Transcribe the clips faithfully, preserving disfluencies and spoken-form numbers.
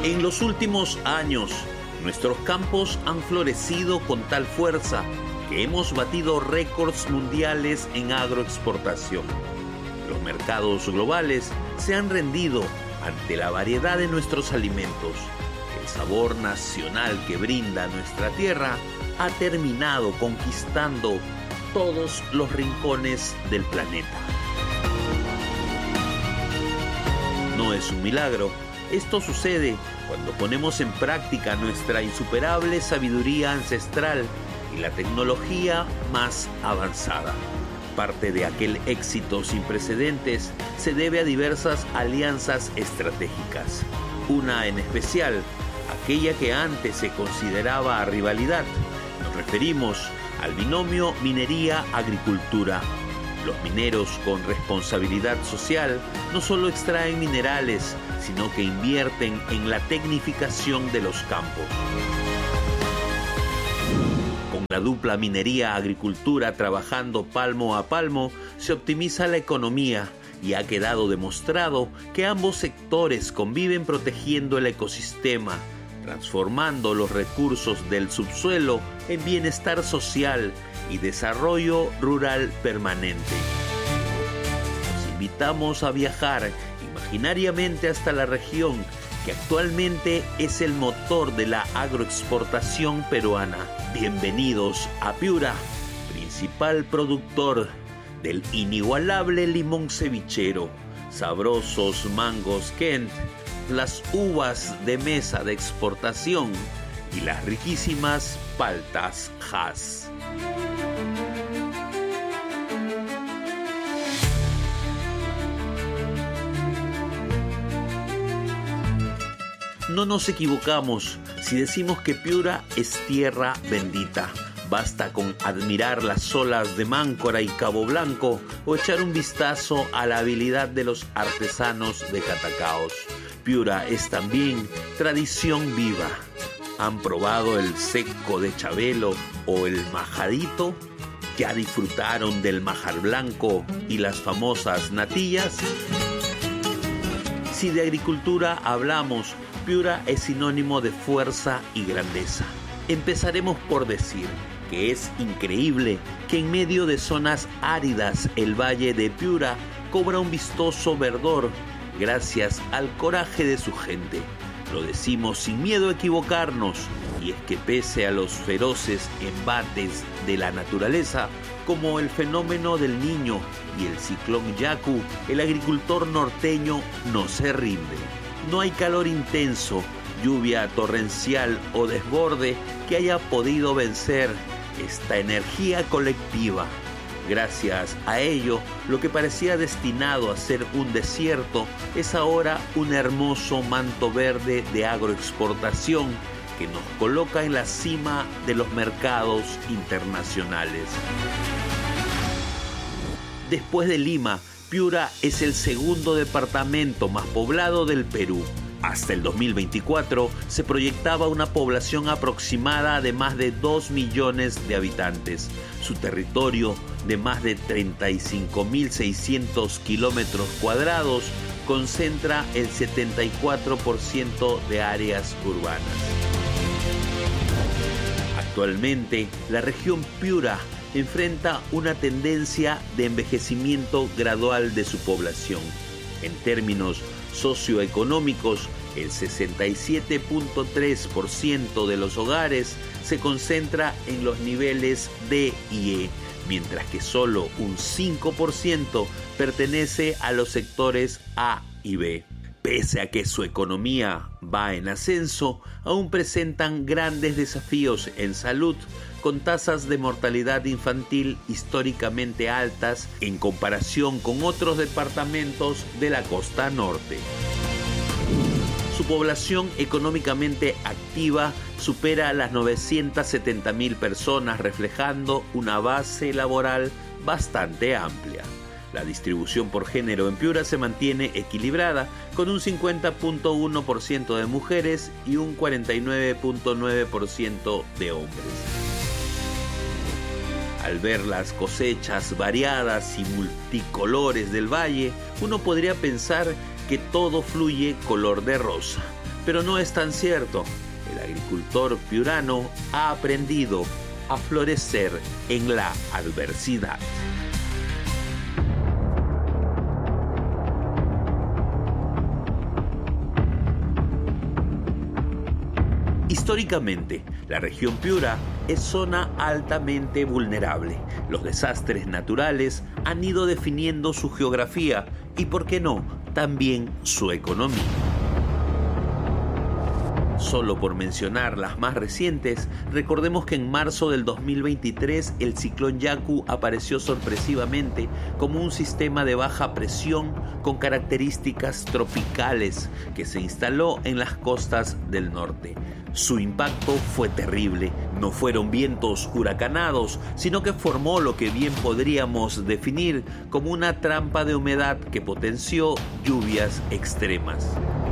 En los últimos años, nuestros campos han florecido con tal fuerza que hemos batido récords mundiales en agroexportación. Los mercados globales se han rendido ante la variedad de nuestros alimentos. El sabor nacional que brinda nuestra tierra ha terminado conquistando todos los rincones del planeta. No es un milagro. Esto sucede cuando ponemos en práctica nuestra insuperable sabiduría ancestral y la tecnología más avanzada. Parte de aquel éxito sin precedentes se debe a diversas alianzas estratégicas. Una en especial, aquella que antes se consideraba rivalidad. Nos referimos al binomio minería-agricultura. Los mineros con responsabilidad social no solo extraen minerales, sino que invierten en la tecnificación de los campos. Con la dupla minería-agricultura trabajando palmo a palmo, se optimiza la economía y ha quedado demostrado que ambos sectores conviven protegiendo el ecosistema, transformando los recursos del subsuelo en bienestar social y desarrollo rural permanente. Los invitamos a viajar imaginariamente hasta la región que actualmente es el motor de la agroexportación peruana. Bienvenidos a Piura, principal productor del inigualable limón cevichero, sabrosos mangos Kent, las uvas de mesa de exportación y las riquísimas paltas Hass. No nos equivocamos si decimos que Piura es tierra bendita. Basta con admirar las olas de Máncora y Cabo Blanco o echar un vistazo a la habilidad de los artesanos de Catacaos. Piura es también tradición viva. ¿Han probado el seco de Chabelo o el majadito? ¿Ya disfrutaron del majar blanco y las famosas natillas? Si de agricultura hablamos, Piura es sinónimo de fuerza y grandeza. Empezaremos por decir que es increíble que en medio de zonas áridas el valle de Piura cobra un vistoso verdor gracias al coraje de su gente. Lo decimos sin miedo a equivocarnos, y es que pese a los feroces embates de la naturaleza, como el fenómeno del Niño y el ciclón Yaku, el agricultor norteño no se rinde. No hay calor intenso, lluvia torrencial o desborde que haya podido vencer esta energía colectiva. Gracias a ello, lo que parecía destinado a ser un desierto es ahora un hermoso manto verde de agroexportación que nos coloca en la cima de los mercados internacionales. Después de Lima, Piura es el segundo departamento más poblado del Perú. Hasta el dos mil veinticuatro se proyectaba una población aproximada de más de dos millones de habitantes. Su territorio, de más de treinta y cinco mil seiscientos kilómetros cuadrados, concentra el setenta y cuatro por ciento de áreas urbanas. Actualmente, la región Piura enfrenta una tendencia de envejecimiento gradual de su población. En términos socioeconómicos, el sesenta y siete punto tres por ciento de los hogares se concentra en los niveles D y E, mientras que solo un cinco por ciento pertenece a los sectores A y B. Pese a que su economía va en ascenso, aún presentan grandes desafíos en salud, con tasas de mortalidad infantil históricamente altas en comparación con otros departamentos de la costa norte. Su población económicamente activa supera las novecientas setenta mil personas, reflejando una base laboral bastante amplia. La distribución por género en Piura se mantiene equilibrada, con un cincuenta punto uno por ciento de mujeres y un cuarenta y nueve punto nueve por ciento de hombres. Al ver las cosechas variadas y multicolores del valle, uno podría pensar que todo fluye color de rosa. Pero no es tan cierto. El agricultor piurano ha aprendido a florecer en la adversidad. Históricamente, la región Piura es zona altamente vulnerable. Los desastres naturales han ido definiendo su geografía y, por qué no, también su economía. Solo por mencionar las más recientes, recordemos que en marzo del dos mil veintitrés el ciclón Yaku apareció sorpresivamente como un sistema de baja presión con características tropicales que se instaló en las costas del norte. Su impacto fue terrible. No fueron vientos huracanados, sino que formó lo que bien podríamos definir como una trampa de humedad que potenció lluvias extremas.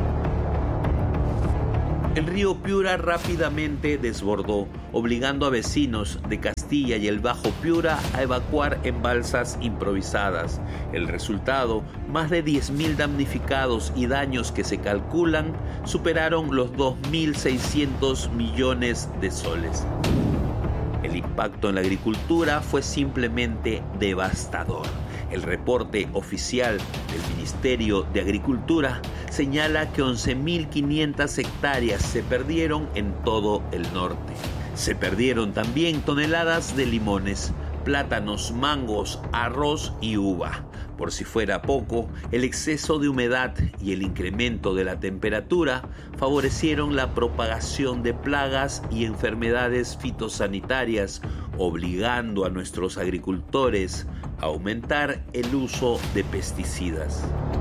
El río Piura rápidamente desbordó, obligando a vecinos de Castilla y el Bajo Piura a evacuar en balsas improvisadas. El resultado, más de diez mil damnificados y daños que se calculan, superaron los dos mil seiscientos millones de soles. El impacto en la agricultura fue simplemente devastador. El reporte oficial del Ministerio de Agricultura señala que once mil quinientas hectáreas se perdieron en todo el norte. Se perdieron también toneladas de limones, plátanos, mangos, arroz y uva. Por si fuera poco, el exceso de humedad y el incremento de la temperatura favorecieron la propagación de plagas y enfermedades fitosanitarias, obligando a nuestros agricultores a aumentar el uso de pesticidas.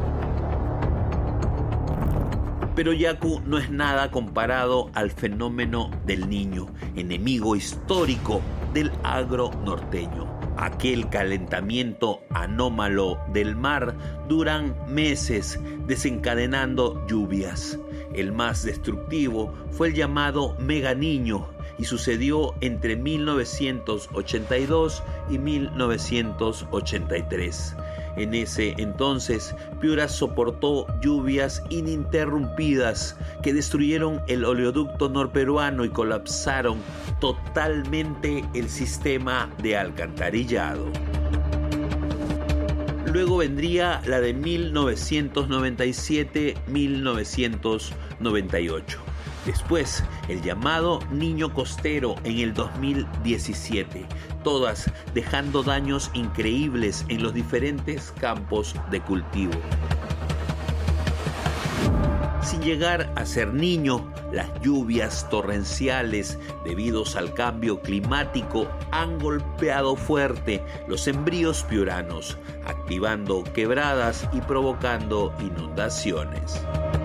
Pero Yaku no es nada comparado al fenómeno del Niño, enemigo histórico del agro norteño. Aquel calentamiento anómalo del mar duran meses, desencadenando lluvias. El más destructivo fue el llamado Mega Niño y sucedió entre mil novecientos ochenta y dos y mil novecientos ochenta y tres. En ese entonces, Piura soportó lluvias ininterrumpidas que destruyeron el oleoducto norperuano y colapsaron totalmente el sistema de alcantarillado. Luego vendría la de mil novecientos noventa y siete a mil novecientos noventa y ocho. Después, el llamado Niño Costero en el dos mil diecisiete, todas dejando daños increíbles en los diferentes campos de cultivo. Sin llegar a ser Niño, las lluvias torrenciales debidos al cambio climático han golpeado fuerte los sembríos piuranos, activando quebradas y provocando inundaciones.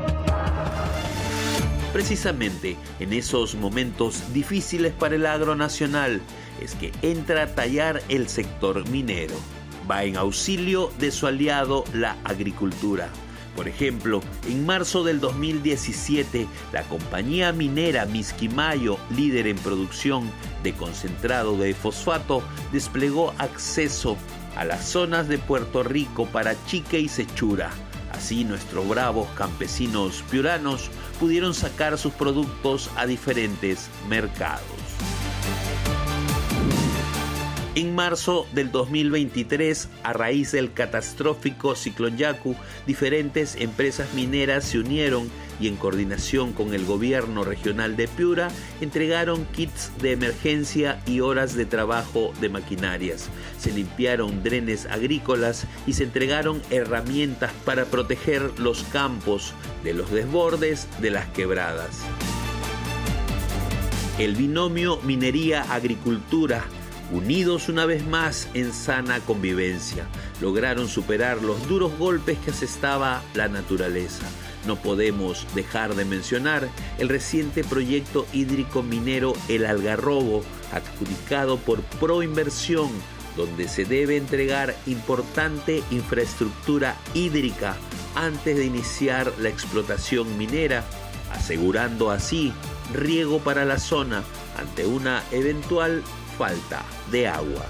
Precisamente en esos momentos difíciles para el agro nacional es que entra a tallar el sector minero. Va en auxilio de su aliado, la agricultura. Por ejemplo, en marzo del dos mil diecisiete, la compañía minera Misquimayo, líder en producción de concentrado de fosfato, desplegó acceso a las zonas de Puerto Rico para Chique y Sechura. Así nuestros bravos campesinos piuranos pudieron sacar sus productos a diferentes mercados. En marzo del dos mil veintitrés, a raíz del catastrófico ciclón Yaku, diferentes empresas mineras se unieron y en coordinación con el gobierno regional de Piura, entregaron kits de emergencia y horas de trabajo de maquinarias. Se limpiaron drenes agrícolas y se entregaron herramientas para proteger los campos de los desbordes de las quebradas. El binomio minería-agricultura, unidos una vez más en sana convivencia, lograron superar los duros golpes que asestaba la naturaleza. No podemos dejar de mencionar el reciente proyecto hídrico minero El Algarrobo, adjudicado por Proinversión, donde se debe entregar importante infraestructura hídrica antes de iniciar la explotación minera, asegurando así riego para la zona ante una eventual falta de agua.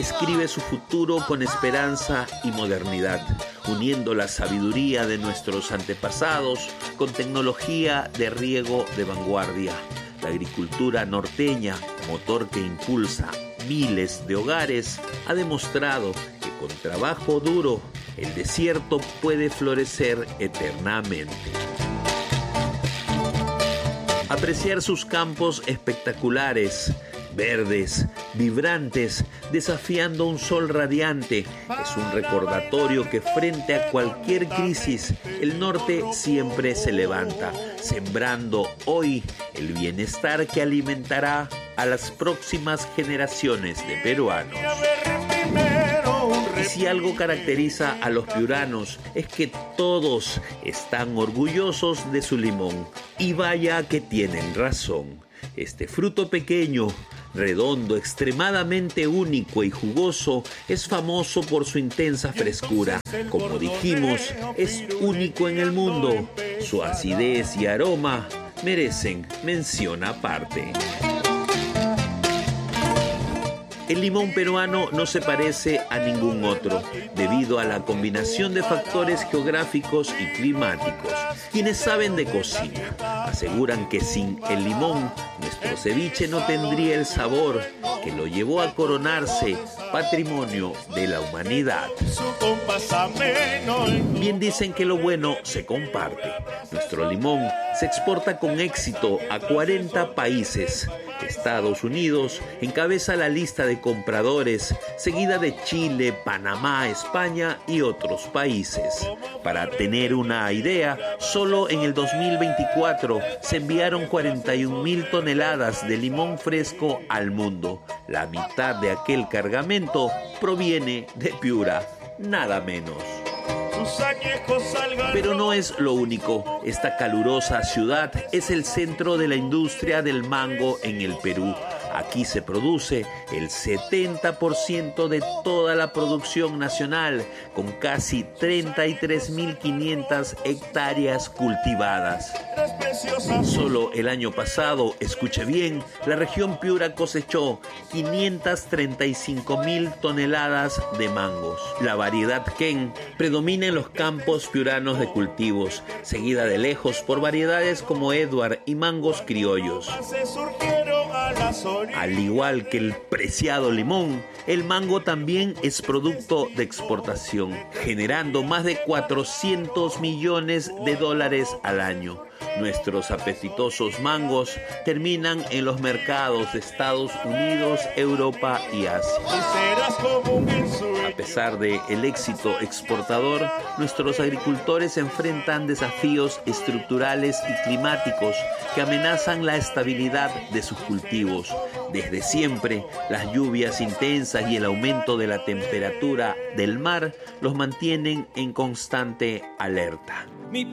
escribe su futuro con esperanza y modernidad, uniendo la sabiduría de nuestros antepasados con tecnología de riego de vanguardia. La agricultura norteña, motor que impulsa miles de hogares, ha demostrado que con trabajo duro el desierto puede florecer eternamente. Apreciar sus campos espectaculares, verdes, vibrantes, desafiando un sol radiante, es un recordatorio que frente a cualquier crisis, el norte siempre se levanta, sembrando hoy el bienestar que alimentará a las próximas generaciones de peruanos. Y si algo caracteriza a los piuranos es que todos están orgullosos de su limón. Y vaya que tienen razón. Este fruto pequeño, redondo, extremadamente único y jugoso, es famoso por su intensa frescura. Como dijimos, es único en el mundo. Su acidez y aroma merecen mención aparte. El limón peruano no se parece a ningún otro, debido a la combinación de factores geográficos y climáticos. Quienes saben de cocina aseguran que sin el limón, nuestro ceviche no tendría el sabor que lo llevó a coronarse patrimonio de la humanidad. Bien dicen que lo bueno se comparte. Nuestro limón se exporta con éxito a cuarenta países. Estados Unidos encabeza la lista de compradores, seguida de Chile, Panamá, España y otros países. Para tener una idea, solo en el dos mil veinticuatro se enviaron cuarenta y un mil toneladas de limón fresco al mundo. La mitad de aquel cargamento proviene de Piura, nada menos. Pero no es lo único. Esta calurosa ciudad es el centro de la industria del mango en el Perú. Aquí se produce el setenta por ciento de toda la producción nacional, con casi treinta y tres mil quinientas hectáreas cultivadas. Solo el año pasado, escuche bien, la región Piura cosechó quinientas treinta y cinco mil toneladas de mangos. La variedad Ken predomina en los campos piuranos de cultivos, seguida de lejos por variedades como Edward y mangos criollos. Al igual que el preciado limón, el mango también es producto de exportación, generando más de cuatrocientos millones de dólares al año. Nuestros apetitosos mangos terminan en los mercados de Estados Unidos, Europa y Asia. A pesar del éxito exportador, nuestros agricultores enfrentan desafíos estructurales y climáticos que amenazan la estabilidad de sus cultivos. Desde siempre, las lluvias intensas y el aumento de la temperatura del mar los mantienen en constante alerta.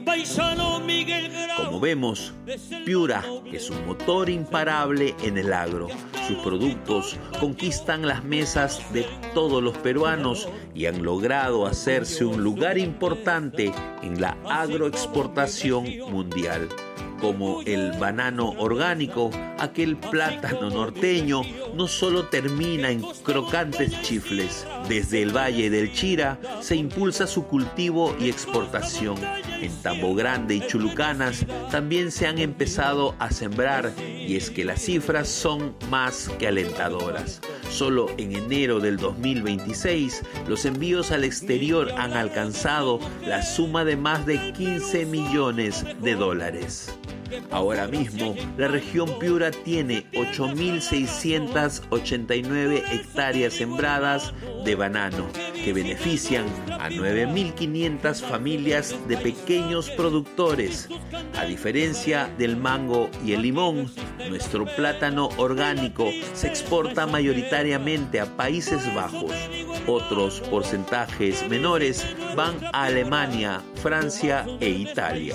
Como vemos, Piura es un motor imparable en el agro. Sus productos conquistan las mesas de todos los peruanos y han logrado hacerse un lugar importante en la agroexportación mundial. Como el banano orgánico, aquel plátano norteño no solo termina en crocantes chifles. Desde el Valle del Chira se impulsa su cultivo y exportación. En Tambo Grande y Chulucanas también se han empezado a sembrar, y es que las cifras son más que alentadoras. Solo en enero del dos mil veintiséis, los envíos al exterior han alcanzado la suma de más de quince millones de dólares. Ahora mismo, la región Piura tiene ocho mil seiscientas ochenta y nueve hectáreas sembradas de banano, que benefician a nueve mil quinientas familias de pequeños productores. A diferencia del mango y el limón, nuestro plátano orgánico se exporta mayoritariamente a Países Bajos. Otros porcentajes menores van a Alemania, Francia e Italia.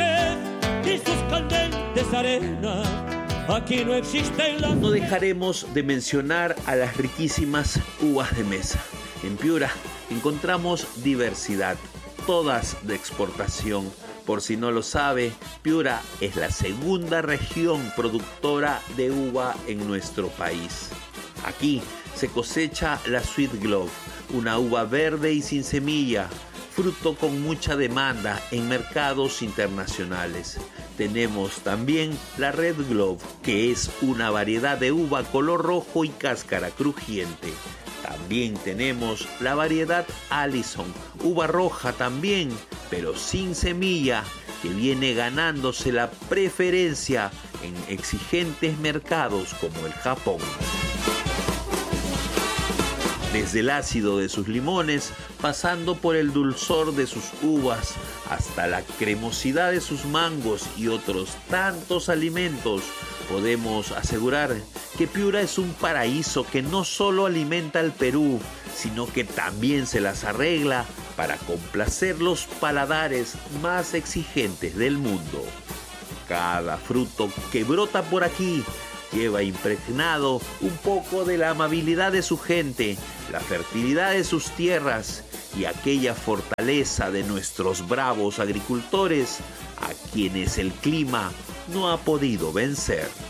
No dejaremos de mencionar a las riquísimas uvas de mesa. En Piura encontramos diversidad, todas de exportación. Por si no lo sabe, Piura es la segunda región productora de uva en nuestro país. Aquí se cosecha la Sweet Glove, una uva verde y sin semilla, fruto con mucha demanda en mercados internacionales. Tenemos también la Red Glove, que es una variedad de uva color rojo y cáscara crujiente. También tenemos la variedad Allison, uva roja también, pero sin semilla, que viene ganándose la preferencia en exigentes mercados como el Japón. Desde el ácido de sus limones, pasando por el dulzor de sus uvas, hasta la cremosidad de sus mangos y otros tantos alimentos, podemos asegurar que Piura es un paraíso que no solo alimenta al Perú, sino que también se las arregla para complacer los paladares más exigentes del mundo. Cada fruto que brota por aquí lleva impregnado un poco de la amabilidad de su gente, la fertilidad de sus tierras y aquella fortaleza de nuestros bravos agricultores a quienes el clima no ha podido vencer.